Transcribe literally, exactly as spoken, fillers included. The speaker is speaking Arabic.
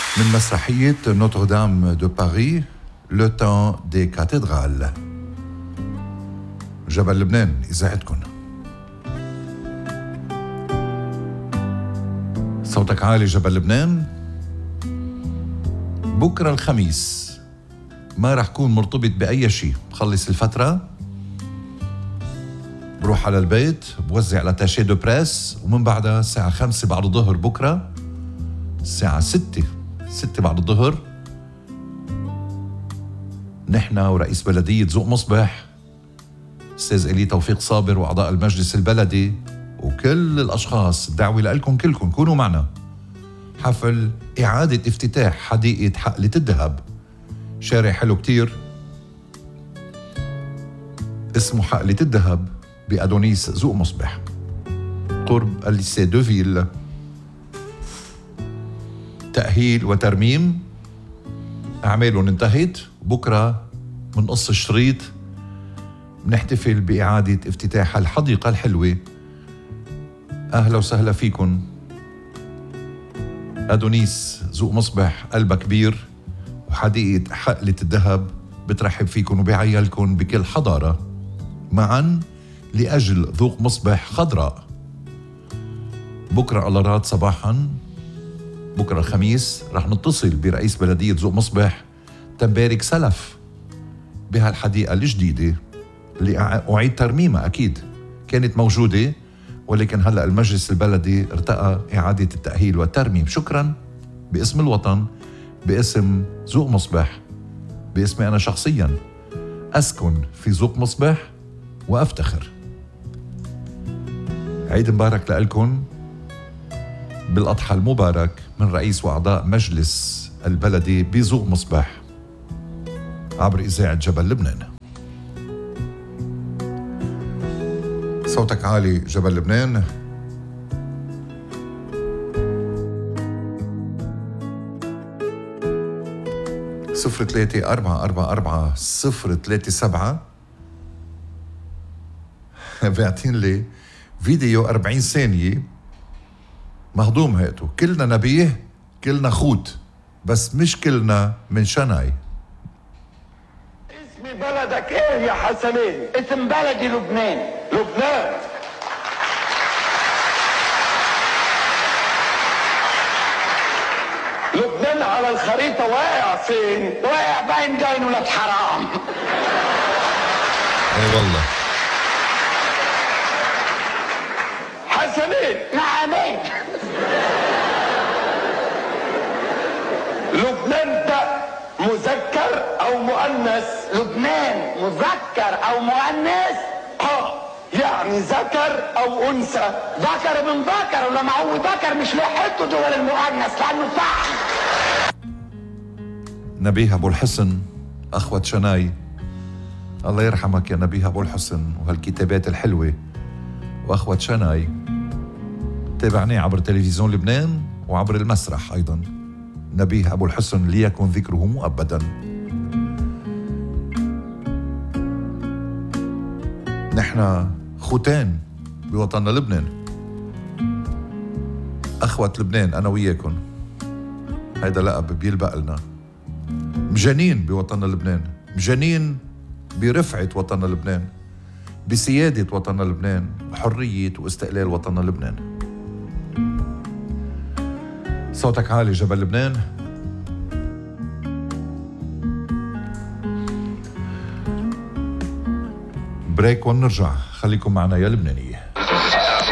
من مسرحية نوتردام دو باريس لو تان دي كاتدرال. جبل لبنان إذاعتكم. صوتك عالي جبل لبنان. بكرة الخميس ما رح كون مرتبط بأي شيء، بخلص الفترة بروح على البيت بوزع لاتاشي دو بريس، ومن بعدها الساعة خمسة بعد الظهر بكرة الساعة ستة ستة بعد الظهر نحن ورئيس بلدية ذوق مصبح أستاذ إلي توفيق صابر وأعضاء المجلس البلدي وكل الأشخاص، الدعوة لكم كلكم كونوا معنا. حفل إعادة افتتاح حديقة حقلة الذهب، شارع حلو كتير اسمه حقلة الذهب بأدونيس ذوق مصبح قرب الليسي دو فيل. تأهيل وترميم أعمالهم انتهت. بكرة من قص الشريط بنحتفل بإعادة افتتاح الحديقة الحلوة. أهلا وسهلا فيكن. أدونيس ذوق مصبح قلبها كبير، وحديقة حقلة الذهب بترحب فيكن وبيعيلكن بكل حضارة، معا لأجل ذوق مصبح خضراء. بكرة على راد صباحا، بكرة الخميس رح نتصل برئيس بلدية ذوق مصبح تنبارك سلف بهالحديقة الجديدة اللي أعيد ترميمها. أكيد كانت موجودة، ولكن هلأ المجلس البلدي ارتقى إعادة التأهيل والترميم. شكرا باسم الوطن، باسم ذوق مصبح، باسمي أنا شخصيا أسكن في ذوق مصبح وأفتخر. عيد مبارك لألكن بالأضحى المبارك من رئيس وأعضاء مجلس البلدي بذوق مصبح عبر إذاعة جبل لبنان. صوتك عالي جبل لبنان. صفر ثلاثة أربعة أربعة أربعة صفر ثلاثة سبعة. بعتين لي فيديو أربعين ثانية مهضوم هيئته. كلنا نبيه، كلنا خوت، بس مش كلنا من شناي. اسم بلدك ايه يا حسنين؟ اسم بلدي لبنان. لبنان. لبنان على الخريطة واقع فين؟ واقع بين جاين ولاد حرام. اي والله. حسنين. نعمين. لبنان ده مذكر او مؤنث؟ لبنان مذكر او مؤنث؟ اه يعني ذكر او انثى؟ ذكر من ذكر، ولما هو ذكر مش لحقته دول المؤنث لانه فحم. نبيه أبو الحسن أخوة شناي، الله يرحمك يا نبيه أبو الحسن، وهالكتابات الحلوة. وأخوة شناي تابعني عبر تلفزيون لبنان وعبر المسرح أيضا. نبيه أبو الحسن ليكن ذكره مؤبدا. نحن خوتان بوطننا لبنان، أخوة لبنان أنا وياكن. هيدا لقب بيلبق لنا. مجانين بوطننا لبنان، مجانين برفعة وطننا لبنان، بسيادة وطننا لبنان، بحرية واستقلال وطننا لبنان. صوتك عالي جبل لبنان. بريك ونرجع، خليكم معنا يا لبنانية.